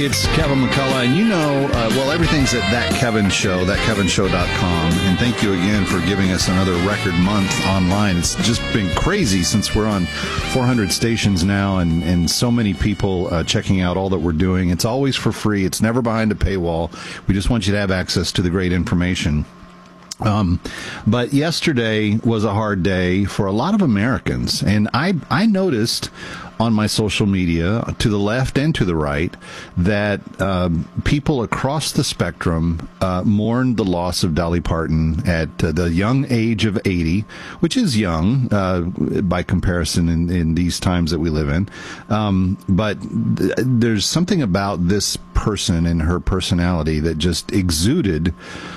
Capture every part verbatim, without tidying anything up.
It's Kevin McCullough, and you know, uh, well, everything's at That Kevin Show, that kevin show dot com. And thank you again for giving us another record month online. It's just been crazy since we're on four hundred stations now, and, and so many people uh, checking out all that we're doing. It's always for free. It's never behind a paywall. We just want you to have access to the great information. Um, but yesterday was a hard day for a lot of Americans, and I I noticed on my social media, to the left and to the right, that um, people across the spectrum uh, mourned the loss of Dolly Parton at uh, the young age of eighty, which is young uh, by comparison in, in these times that we live in. Um, but th- there's something about this person and her personality that just exuded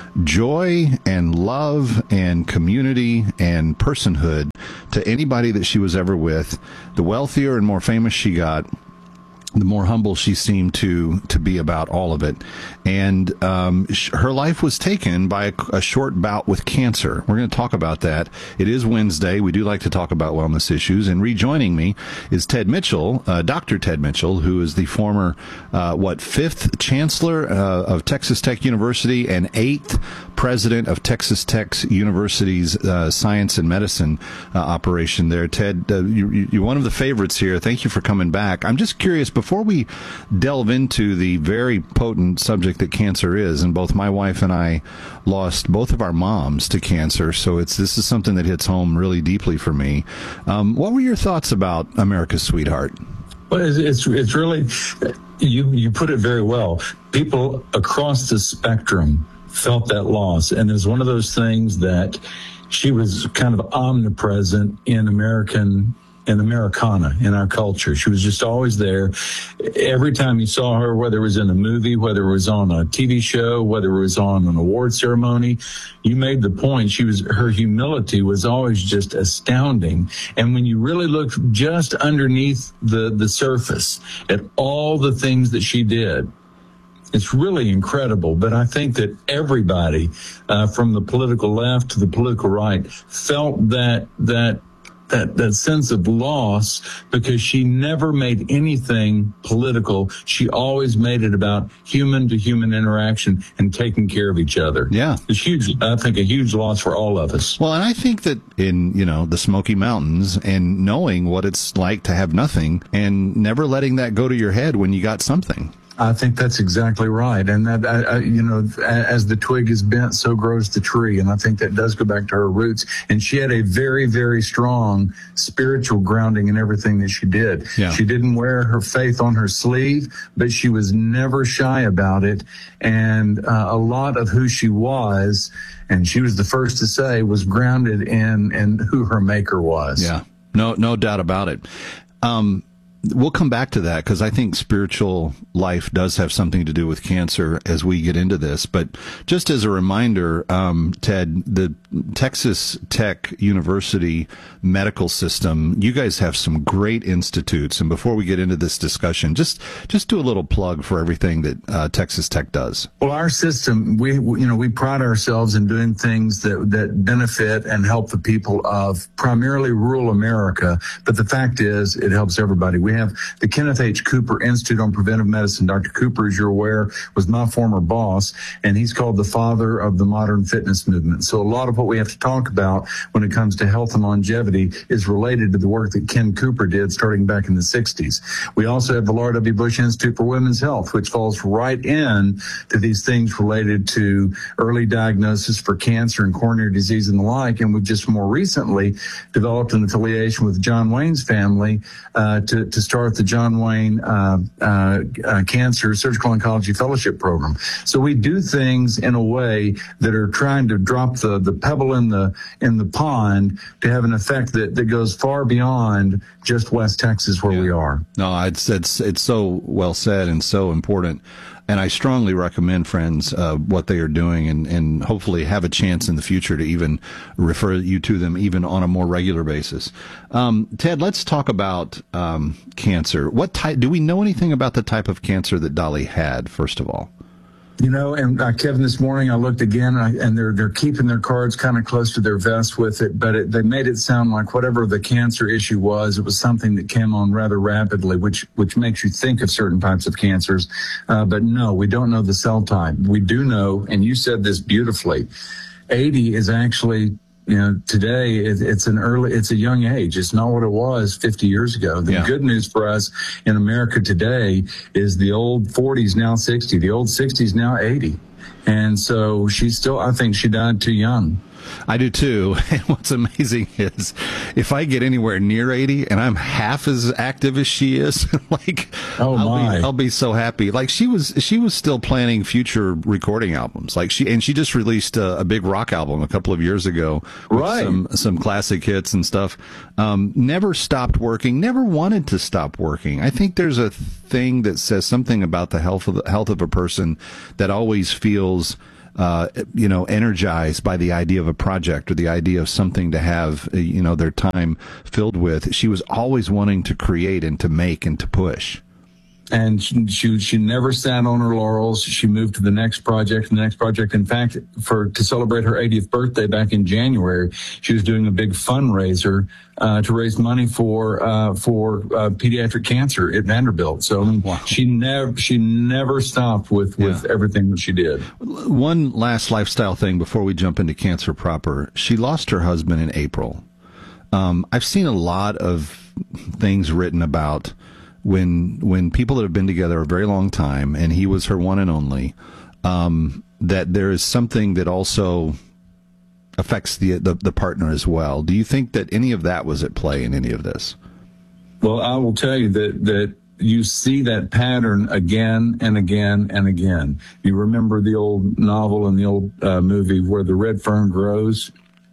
joy and love and community and personhood to anybody that she was ever with. The wealthier and more famous she got, the more humble she seemed to to be about all of it. And um, sh- her life was taken by a, a short bout with cancer. We're going to talk about that. It is Wednesday. We do like to talk about wellness issues. And rejoining me is Ted Mitchell, uh, Doctor Ted Mitchell, who is the former, uh, what, fifth chancellor uh, of Texas Tech University and eighth president of Texas Tech University's uh, science and medicine uh, operation there. Ted, uh, you, you're one of the favorites here. Thank you for coming back. I'm just curious, before we delve into the very potent subject that cancer is, and both my wife and I lost both of our moms to cancer, so it's this is something that hits home really deeply for me. Um, what were your thoughts about America's Sweetheart? Well, it's, it's it's really, you you put it very well. People across the spectrum felt that loss, and it's one of those things that she was kind of omnipresent in American in Americana, in our culture. She was just always there. Every time you saw her, whether it was in a movie, whether it was on a T V show, whether it was on an award ceremony, you made the point. She was, her humility was always just astounding. And when you really looked just underneath the, the surface at all the things that she did, it's really incredible. But I think that everybody, uh, from the political left to the political right, felt that, that, that that sense of loss, because she never made anything political. She always made it about human to human interaction and taking care of each other. Yeah. It's huge. I think a huge loss for all of us. Well, and I think that in, you know, the Smoky Mountains, and knowing what it's like to have nothing and never letting that go to your head when you got something. I think that's exactly right. And that, I, I, you know, as the twig is bent, so grows the tree. And I think that does go back to her roots. And she had a very, very strong spiritual grounding in everything that she did. Yeah. She didn't wear her faith on her sleeve, but she was never shy about it. And uh, a lot of who she was, and she was the first to say, was grounded in, in who her maker was. Yeah, no, no doubt about it. Um, We'll come back to that, because I think spiritual life does have something to do with cancer as we get into this. But just as a reminder, um, Ted, the Texas Tech University medical system, you guys have some great institutes. And before we get into this discussion, just just do a little plug for everything that uh, Texas Tech does. Well, our system, we you know we pride ourselves in doing things that that benefit and help the people of primarily rural America. But the fact is, it helps everybody. We have the Kenneth H. Cooper Institute on Preventive Medicine. Doctor Cooper, as you're aware, was my former boss, and he's called the father of the modern fitness movement. So a lot of what we have to talk about when it comes to health and longevity is related to the work that Ken Cooper did starting back in the sixties. We also have the Laura W. Bush Institute for Women's Health, which falls right in to these things related to early diagnosis for cancer and coronary disease and the like. And we've just more recently developed an affiliation with John Wayne's family uh, to, to start the John Wayne uh, uh, uh, Cancer Surgical Oncology Fellowship Program. So we do things in a way that are trying to drop the, the pebble in the in the pond to have an effect that, that goes far beyond just West Texas where yeah. we are. No, it's it's it's so well said and so important. And I strongly recommend, friends, uh, what they are doing, and, and hopefully have a chance in the future to even refer you to them even on a more regular basis. Um, Ted, let's talk about um, cancer. What type? Do we know anything about the type of cancer that Dolly had, first of all? You know, and uh, Kevin, this morning I looked again, and, I, and they're they're keeping their cards kind of close to their vest with it, but it, they made it sound like whatever the cancer issue was, it was something that came on rather rapidly, which which makes you think of certain types of cancers. Uh, but no, we don't know the cell type. We do know, and you said this beautifully, eighty is actually, you know, today it, it's an early, it's a young age. It's not what it was fifty years ago. The Yeah. good news for us in America today is the old forties now sixty, the old sixties now eighty. And so she's still, I think she died too young. I do too. And what's amazing is if I get anywhere near eighty and I'm half as active as she is, like, Oh, I'll my. be, I'll be so happy. Like she was, she was still planning future recording albums. Like she, and she just released a, a big rock album a couple of years ago with Right. some, some classic hits and stuff. Um, never stopped working, never wanted to stop working. I think there's a thing that says something about the health of the health of a person that always feels Uh, you know, energized by the idea of a project or the idea of something to have, uh, you know, their time filled with. She was always wanting to create and to make and to push. And she, she she never sat on her laurels. She moved to the next project, the next project. In fact, for to celebrate her eightieth birthday back in January, she was doing a big fundraiser uh, to raise money for uh, for uh, pediatric cancer at Vanderbilt. So Wow. she never she never stopped with with Yeah. everything that she did. One last lifestyle thing before we jump into cancer proper. She lost her husband in April. Um, I've seen a lot of things written about when when people that have been together a very long time, and he was her one and only, um, that there is something that also affects the, the the partner as well. Do you think that any of that was at play in any of this? Well, I will tell you that that you see that pattern again and again and again. You remember the old novel and the old uh, movie Where the Red Fern Grows?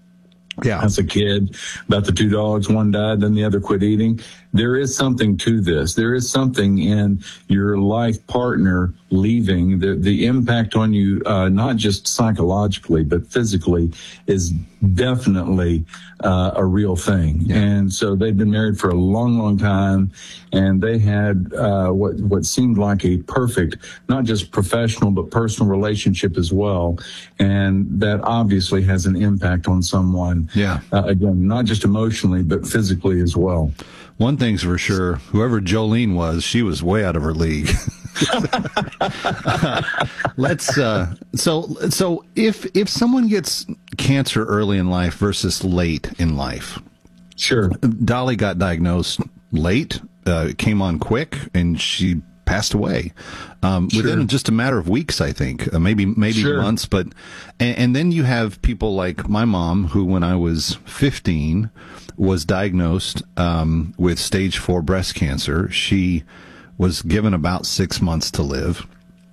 Yeah. As a kid, about the two dogs, one died, then the other quit eating. There is something to this. There is something in your life partner leaving. The the impact on you, uh, not just psychologically, but physically, is definitely uh, a real thing. Yeah. And so they've been married for a long, long time, and they had uh, what what seemed like a perfect, not just professional, but personal relationship as well. And that obviously has an impact on someone. Yeah. Uh, again, not just emotionally, but physically as well. One thing's for sure, whoever Jolene was, she was way out of her league. Let's uh so so if if someone gets cancer early in life versus late in life. Sure. Dolly got diagnosed late, uh came on quick, and she passed away um Sure. within just a matter of weeks, I think, uh, maybe maybe Sure. months. But and, and then you have people like my mom, who when I was fifteen was diagnosed um with stage four breast cancer. She was given about six months to live,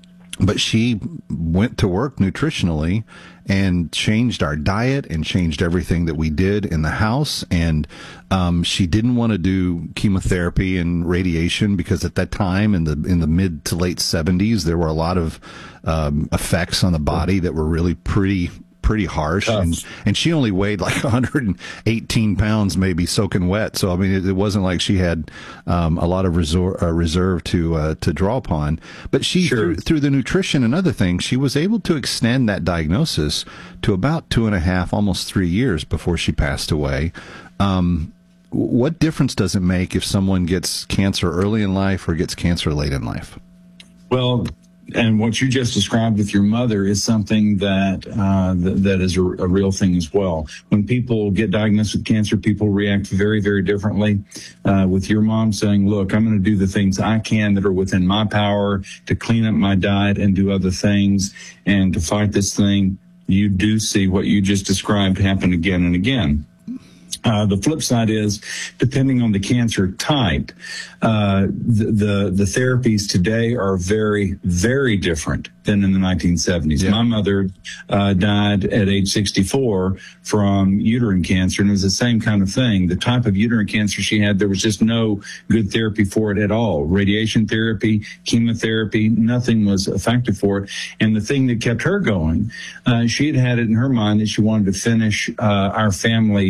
but she went to work nutritionally and changed our diet and changed everything that we did in the house. And um, she didn't want to do chemotherapy and radiation because at that time, in the in the mid to late seventies, there were a lot of um, effects on the body that were really pretty pretty harsh. Tough. And and she only weighed like one hundred eighteen pounds, maybe soaking wet. So I mean, it, it wasn't like she had um, a lot of resor- uh, reserve to uh, to draw upon. But she, Sure. through, through the nutrition and other things, she was able to extend that diagnosis to about two and a half, almost three years before she passed away. Um, what difference does it make if someone gets cancer early in life or gets cancer late in life? Well, and what you just described with your mother is something that uh, th- that is a, a real thing as well. When people get diagnosed with cancer, people react very, very differently. Uh, with your mom saying, look, I'm going to do the things I can that are within my power to clean up my diet and do other things and to fight this thing, you do see what you just described happen again and again. Uh, the flip side is, depending on the cancer type, uh, the, the the therapies today are very, very different than in the nineteen seventies. Yeah. My mother uh, died at age sixty-four from uterine cancer, and it was the same kind of thing. The type of uterine cancer she had, there was just no good therapy for it at all. Radiation therapy, chemotherapy, nothing was effective for it. And the thing that kept her going, uh, she had had it in her mind that she wanted to finish uh, our family history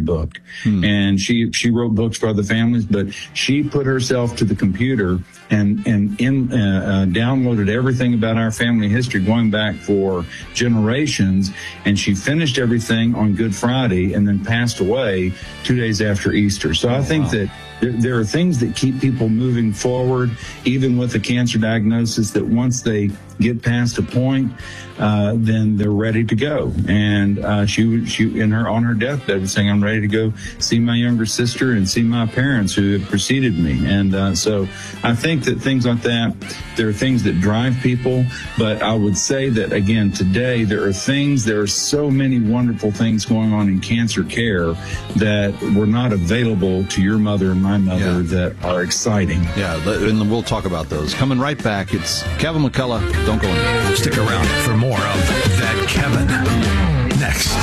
book. And she, she wrote books for other families, but she put herself to the computer and, and in, uh, uh, downloaded everything about our family history going back for generations. And she finished everything on Good Friday and then passed away two days after Easter. So I think that there, there are things that keep people moving forward, even with a cancer diagnosis, that once they get past a point, uh, then they're ready to go. And uh, she, she, in her on her deathbed, was saying, "I'm ready to go see my younger sister and see my parents who have preceded me." And uh, so, I think that things like that, there are things that drive people. But I would say that again today, there are things, there are so many wonderful things going on in cancer care that were not available to your mother and my mother, yeah, that are exciting. Yeah, and we'll talk about those coming right back. It's Kevin McCullough. Don't go anywhere. Stick around for more of That Kevin next.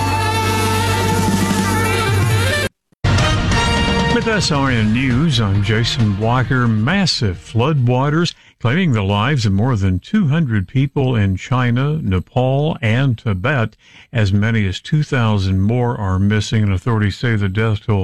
With S R N News, I'm Jason Blocker. Massive floodwaters claiming the lives of more than two hundred people in China, Nepal, and Tibet. As many as two thousand more are missing, and authorities say the death toll